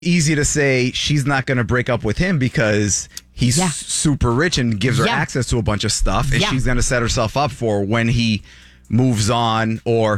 easy to say she's not going to break up with him because he's super rich and gives her access to a bunch of stuff, and she's going to set herself up for when he moves on.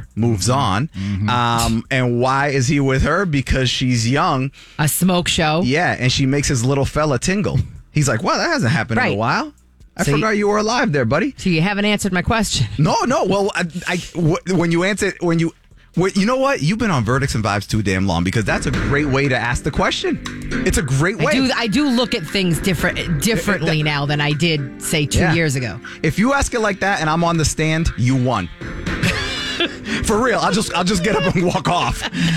And why is he with her? Because she's young. A smoke show. Yeah, and she makes his little fella tingle. He's like, wow, that hasn't happened in a while. I forgot you were alive there, buddy. So you haven't answered my question. No. Well, when you answer, you know what? You've been on Verdicts and Vibes too damn long, because that's a great way to ask the question. It's a great way. I do look at things differently now than I did, say, 2 years ago. If you ask it like that and I'm on the stand, you won. For real, I'll just get up and walk off.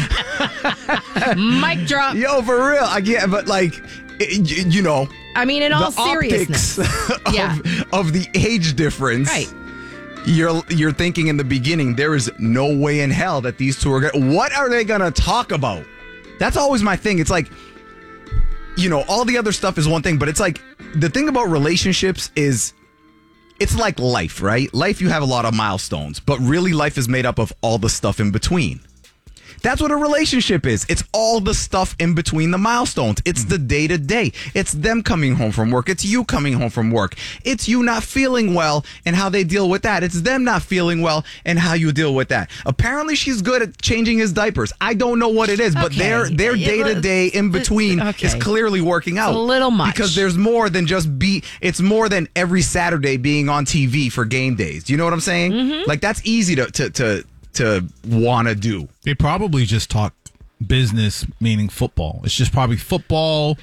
Mic drop. Yo, for real. But like, you know. I mean, in all seriousness, of the age difference, right? You're thinking in the beginning, there is no way in hell that these two are going. What are they going to talk about? That's always my thing. It's like, you know, all the other stuff is one thing, but it's like the thing about relationships is it's like life, right? Life, you have a lot of milestones, but really life is made up of all the stuff in between. That's what a relationship is. It's all the stuff in between the milestones. It's the day-to-day. It's them coming home from work. It's you coming home from work. It's you not feeling well and how they deal with that. It's them not feeling well and how you deal with that. Apparently, she's good at changing his diapers. I don't know what it is, but their day-to-day in between is clearly working out. It's a little much. Because there's more than it's more than every Saturday being on TV for game days. Do you know what I'm saying? Mm-hmm. Like, that's easy to want to do. They probably just talk business, meaning football. It's just probably football.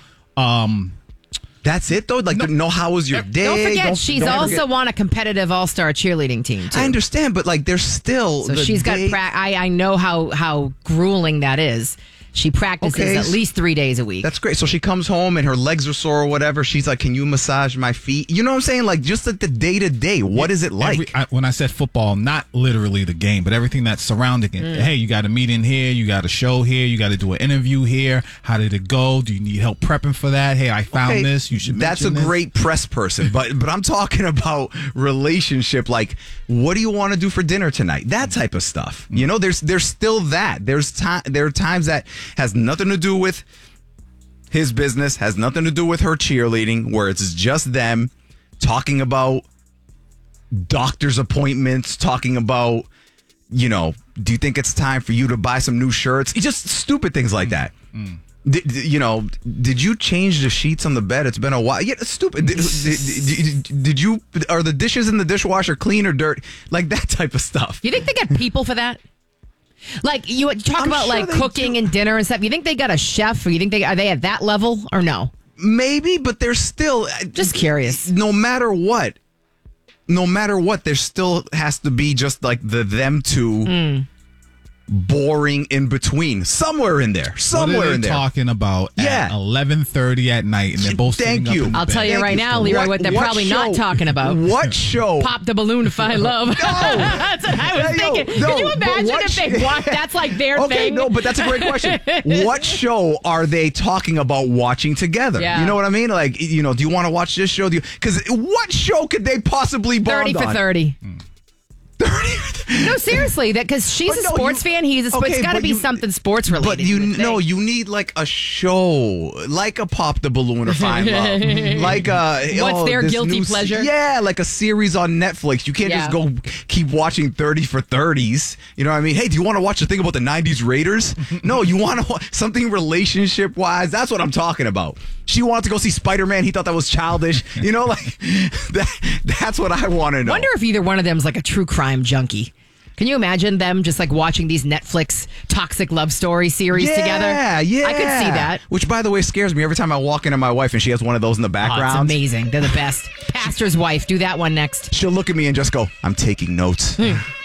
That's it, though? Like, how was your day? Don't forget, she's also on a competitive all-star cheerleading team, too. I understand, but, like, there's still... So she's got... I know how grueling that is. She practices at least 3 days a week. That's great. So she comes home and her legs are sore or whatever. She's like, can you massage my feet? You know what I'm saying? Like, just like the day-to-day. What is it like? When I said football, not literally the game, but everything that's surrounding it. Hey, you got a meeting here. You got a show here. You got to do an interview here. How did it go? Do you need help prepping for that? Hey, I found this. You should mention this. That's a great press person. But I'm talking about relationship. Like, what do you want to do for dinner tonight? That type of stuff. You know, there's still that. There are times that has nothing to do with his business, has nothing to do with her cheerleading, where it's just them talking about doctor's appointments, talking about, you know, do you think it's time for you to buy some new shirts? Just stupid things like that. Did you change the sheets on the bed? It's been a while. Yeah, it's stupid. Are the dishes in the dishwasher clean or dirty? Like that type of stuff. You think they get people for that? Like, you talk about like cooking and dinner and stuff. You think they got a chef, or you think are they at that level, or no? Maybe, but they're still just curious. No matter what, there still has to be just like them two. Boring in between, somewhere in there. What are they talking about at 11:30 at night, and they're both sitting up in I'll bed? tell you right now, Leroy, what they're probably not talking about. What show? Pop the balloon to find love. No, that's what I was thinking. Can you imagine if they watch? That's like their thing. Okay, no, but that's a great question. What show are they talking about watching together? Yeah. You know what I mean? Like, you know, do you want to watch this show? Because what show could they possibly bond 30 for 30. 30. No, seriously, because she's a sports fan. He's a sports. It's got to be something sports related. But you need like a show, like a Pop the Balloon or Find Love, like what's their guilty pleasure? Yeah, like a series on Netflix. You can't just go keep watching 30 for 30s. You know what I mean? Hey, do you want to watch the thing about the 90s Raiders? No, you want to watch something relationship wise. That's what I'm talking about. She wanted to go see Spider-Man. He thought that was childish. You know, like that's what I want to know. Wonder if either one of them is like a true crime junkie. Can you imagine them just like watching these Netflix toxic love story series together? Yeah. I could see that. Which, by the way, scares me every time I walk into my wife and she has one of those in the background. Oh, it's amazing. They're the best. Pastor's wife. Do that one next. She'll look at me and just go, I'm taking notes.